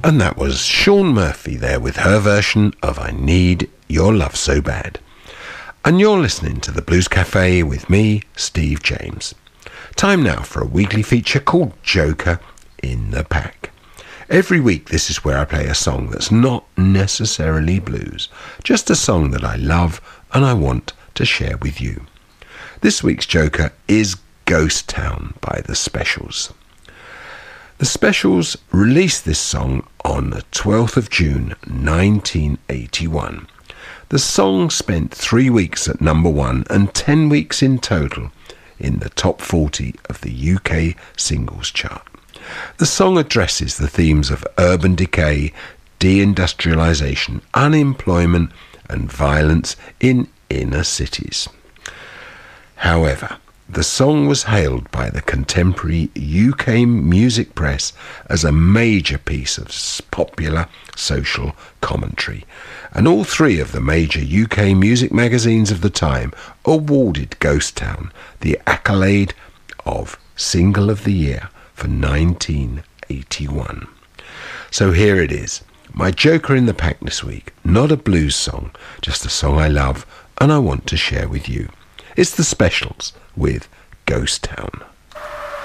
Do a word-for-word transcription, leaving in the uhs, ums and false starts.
And that was Sean Murphy there with her version of I Need Your Love So Bad. And you're listening to the Blues Cafe with me, Steve James. Time now for a weekly feature called Joker in the Pack. Every week this is where I play a song that's not necessarily blues, just a song that I love and I want to share with you. This week's Joker is Ghost Town by The Specials. The Specials released this song on the twelfth of June nineteen eighty-one. The song spent three weeks at number one and ten weeks in total in the top forty of the U K singles chart. The song addresses the themes of urban decay, deindustrialisation, unemployment and violence in inner cities. However, the song was hailed by the contemporary U K music press as a major piece of popular social commentary, and all three of the major U K music magazines of the time awarded Ghost Town the accolade of Single of the Year for nineteen eighty-one. So here it is, my Joker in the Pack this week. Not a blues song, just a song I love and I want to share with you. It's The Specials with Ghost Town.